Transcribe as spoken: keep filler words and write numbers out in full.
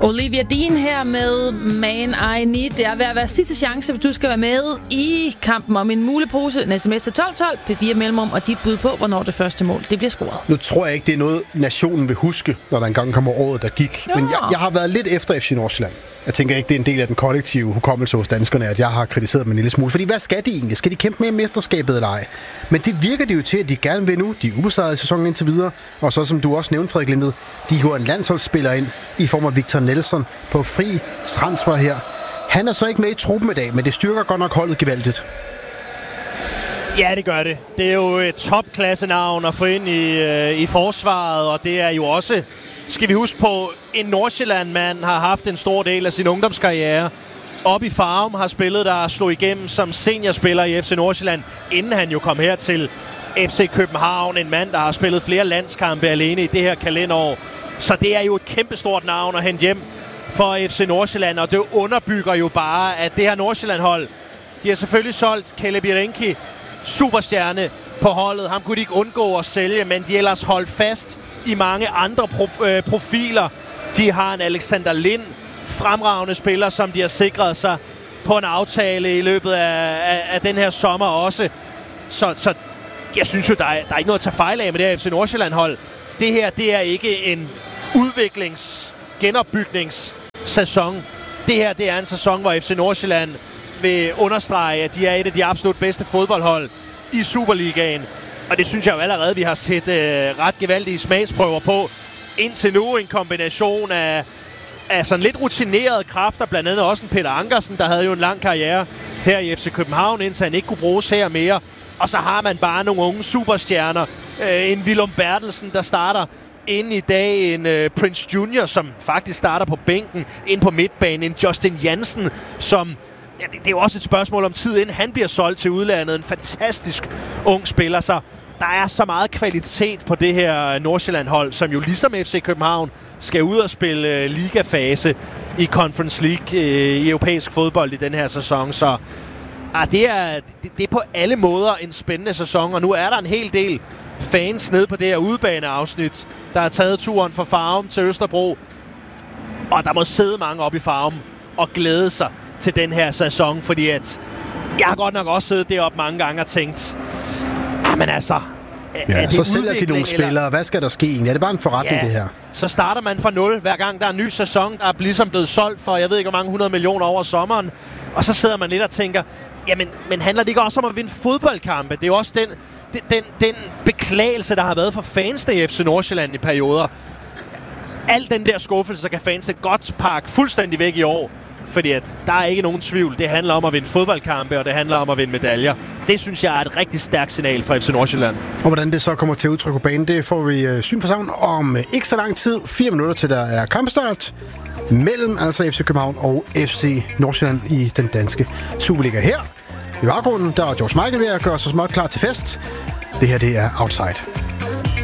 Olivia Dean her med Man I Need. Det er ved at være sidste chance, hvis du skal være med i kampen om en mulepose. En sms til tolv tolv, P fire mellemrum og dit bud på, hvornår det første mål det bliver scoret. Nu tror jeg ikke, det er noget, nationen vil huske, når der engang kommer året, der gik. Ja. Men jeg, jeg har været lidt efter F C Nordsjælland. Jeg tænker ikke, det er en del af den kollektive hukommelse hos danskerne, at jeg har kritiseret dem en lille smule. Fordi hvad skal de egentlig? Skal de kæmpe med i mesterskabet eller ej? Men det virker det jo til, at de gerne vil nu. De er ubesejrede i sæsonen indtil videre. Og så som du også nævnte, Frederik Lindet, de har en landsholdsspiller ind i form af Victor Nelson på fri transfer her. Han er så ikke med i truppen i dag, men det styrker godt nok holdet gevaldigt. Ja, det gør det. Det er jo et topklasse-navn at få ind i, øh, i forsvaret, og det er jo også, skal vi huske på, en Nordsjælland-mand har haft en stor del af sin ungdomskarriere. Op i Farum har spillet, der slog igennem som seniorspiller i F C Nordsjælland, inden han jo kom her til F C København. En mand, der har spillet flere landskampe alene i det her kalenderår. Så det er jo et kæmpestort navn at hente hjem for F C Nordsjælland, og det underbygger jo bare, at det her Nordsjælland-hold, de har selvfølgelig solgt Kalle Birenki, superstjerne på holdet. Ham kunne de ikke undgå at sælge, men de ellers holdt fast i mange andre pro- øh, profiler. De har en Alexander Lind, fremragende spiller, som de har sikret sig på en aftale i løbet af, af, af den her sommer også. Så, så jeg synes jo, der er, der er ikke noget at tage fejl af med det her F C Nordsjælland-hold. Det her, det er ikke en udviklings-, genopbygningssæson. Det her, det er en sæson, hvor F C Nordsjælland vil understrege, at de er et af de absolut bedste fodboldhold i Superligaen. Og det synes jeg jo allerede, vi har set øh, ret gevaldige smagsprøver på. Indtil nu en kombination af, af sådan lidt rutinerede kræfter, blandt andet også en Peter Ankersen, der havde jo en lang karriere her i F C København, indtil han ikke kunne bruges her mere. Og så har man bare nogle unge superstjerner. Øh, en Willum Bertelsen, der starter inde i dag, en øh, Prince Junior, som faktisk starter på bænken, ind på midtbanen, en Justin Jansen, som... Ja, det, det er jo også et spørgsmål om tid, inden han bliver solgt til udlandet. En fantastisk ung spiller, så der er så meget kvalitet på det her Nordsjælland-hold, som jo ligesom F C København skal ud og spille øh, ligafase i Conference League øh, i europæisk fodbold i den her sæson. Så ah, det, er, det, det er på alle måder en spændende sæson, og nu er der en hel del fans nede på det her udebaneafsnit, der har taget turen fra Farum til Østerbro. Og der må sidde mange op i Farum og glæde sig til den her sæson, fordi at jeg har godt nok også siddet deroppe mange gange og tænkt, men altså, ja, er det så sælger de nogle spillere. Eller? Hvad skal der ske egentlig? Er det bare en forretning, ja, det her? Så starter man fra nul, hver gang der er en ny sæson, der er ligesom blevet solgt for, jeg ved ikke, hvor mange hundrede millioner over sommeren. Og så sidder man lidt og tænker, jamen, men handler det ikke også om at vinde fodboldkampe? Det er jo også den, den, den, den beklagelse, der har været for fansene i F C Nordsjælland i perioder. Al den der skuffelse kan fansene godt pakke fuldstændig væk i år. Fordi at der er ikke nogen tvivl. Det handler om at vinde fodboldkampe, og det handler om at vinde medaljer. Det synes jeg er et rigtig stærkt signal for F C Nordsjælland. Og hvordan det så kommer til at udtrykke på banen, det får vi øh, syn for sammen om ikke så lang tid. Fire minutter til der er kampstart mellem altså F C København og F C Nordsjælland i den danske Superliga. Her i baggrunden, der er George Michael ved at gøre sig småt klar til fest. Det her, det er Outside.